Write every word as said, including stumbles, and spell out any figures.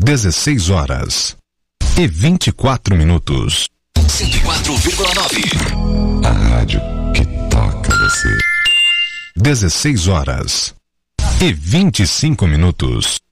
dezesseis horas e vinte e quatro minutos. cento e quatro vírgula nove. A rádio que toca você. dezesseis horas e vinte e cinco minutos.